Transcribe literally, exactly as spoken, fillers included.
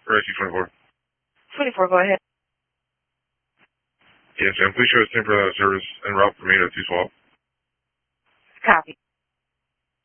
for I C twenty-four. twenty-four, go ahead. Yes, ma'am. Please show us ten for that service and route from eight oh two Swap. Copy.